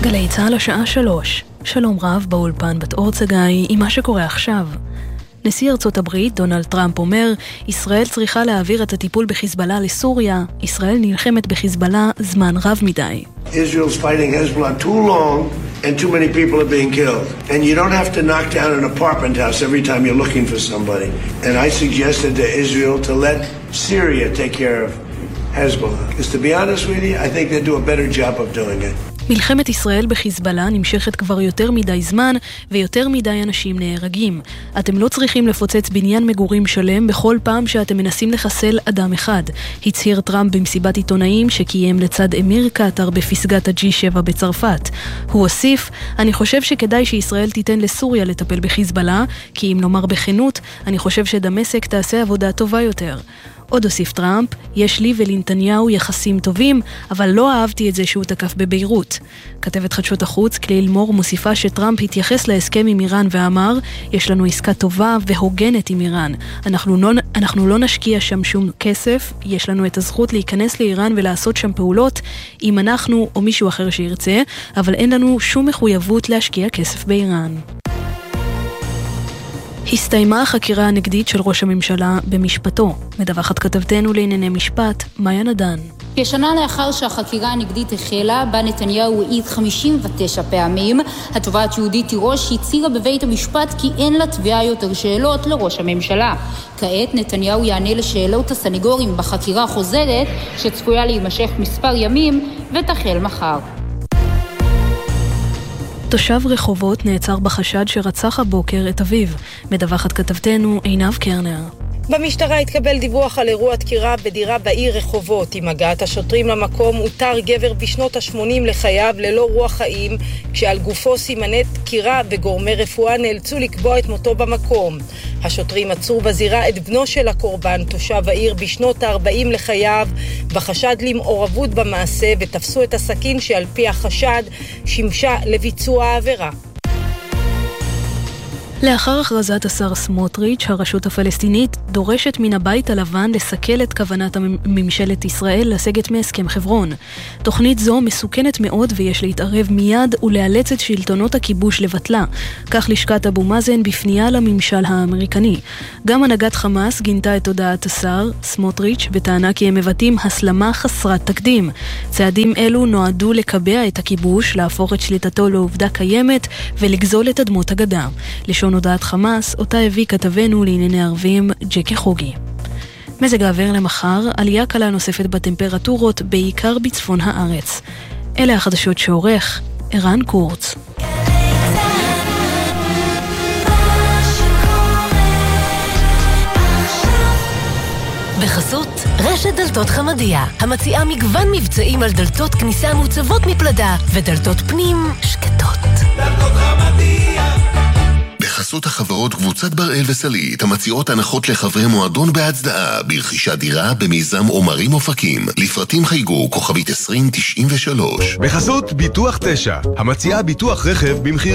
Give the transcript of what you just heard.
גלי צהל השעה 3. שלום רב באולפן בת אור צגאי עם מה שקורה עכשיו. נשיא ארצות הברית דונלד טראמפ אומר, ישראל צריכה להעביר את הטיפול בחיזבאללה לסוריה. ישראל נלחמת בחיזבאללה זמן רב מדי. Israel's fighting Hezbollah too long and too many people are being killed. And you don't have to knock down an apartment house every time you're looking for somebody. And I suggested to Israel to let Syria take care of Hezbollah. Because to be honest with you, I think they do a better job of doing it. מלחמת ישראל בחיזבאללה נמשכת כבר יותר מדי זמן ויותר מדי אנשים נהרגים. אתם לא צריכים לפוצץ בניין מגורים שלם בכל פעם שאתם מנסים לחסל אדם אחד, הצהיר טראמפ במסיבת עיתונאים שקיים לצד אמיר קטר בפסגת ה-G7 בצרפת. הוא הוסיף, אני חושב שכדאי שישראל תיתן לסוריה לטפל בחיזבאללה, כי אם לומר בכנות, אני חושב שדמשק תעשה עבודה טובה יותר. עוד הוסיף טראמפ, יש לי ולנתניהו יחסים טובים, אבל לא אהבתי את זה שהוא תקף בביירות. כתבת חדשות החוץ, קליל מור, מוסיפה שטראמפ התייחס להסכם עם איראן ואמר, יש לנו עסקה טובה והוגנת עם איראן. אנחנו לא נשקיע שם שום כסף, יש לנו את הזכות להיכנס לאיראן ולעשות שם פעולות, אם אנחנו או מישהו אחר שירצה, אבל אין לנו שום מחויבות להשקיע כסף באיראן. הסתיימה החקירה הנגדית של ראש הממשלה במשפטו. מדווחת כתבתנו לענייני משפט, מאיה נדן. כשנה לאחר שהחקירה הנגדית החלה, בה נתניהו העיד 59 פעמים, התובעת יהודית תירוש הצהירה בבית המשפט כי אין לה תביעה יותר שאלות לראש הממשלה. כעת נתניהו יענה לשאלות הסניגורים בחקירה חוזרת, שצפויה להימשך מספר ימים ותחל מחר. תושב רחובות נעצר בחשד שרצח הבוקר את אביו. מדווחת כתבתנו עינב קרנר. במשטרה התקבל דיווח על אירוע דקירה בדירה בעיר רחובות. עם הגעת השוטרים למקום הותר גבר בשנות ה-80 לחייו ללא רוח חיים, כשעל גופו סימני דקירה וגורמי רפואה נאלצו לקבוע את מותו במקום. השוטרים עצרו בזירה את בנו של הקורבן, תושב העיר בשנות ה-40 לחייו, בחשד למעורבות במעשה, ותפסו את הסכין שעל פי החשד שימשה לביצוע העבירה. לאחר הכרזת השר סמוטריץ', הרשות הפלסטינית דורשת מן הבית הלבן לסכל את כוונת ממשלת ישראל לסגת מהסכם חברון. תוכנית זו מסוכנת מאוד ויש להתערב מיד ולאלץ את שלטונות הכיבוש לבטלה. כך לשכת אבו מאזן בפנייה לממשל האמריקני. גם הנהגת חמאס גינתה את הודעת השר סמוטריץ' וטענה כי הם מבטאים הסלמה חסרת תקדים. צעדים אלו נועדו לקבע את הכיבוש, להפוך את שליטתו לעובדה קיימת ולגזול את אדמות הגדה. לשון הודעת חמאס, אותה הביא כתבנו לענייני ערבים ג'קי חוגי. מזג האוויר למחר, עלייה קלה נוספת בטמפרטורות, בעיקר בצפון הארץ. אלה החדשות שעורך ערן קורץ. בחסות רשת דלתות חמדיה, המציעה מגוון מבצעים על דלתות כניסה מוצבות מפלדה ודלתות פנים שקטות. דלתות חמדיה. בחסות החברות קבוצת בראל וסלית, המציעות הנחות לחברי מועדון בהצדעה ברכישת דירה במיזם עומרים אופקים. לפרטים חייגו כוכבית 2093. בחסות ביטוח 9, המציעה ביטוח רכב במחיר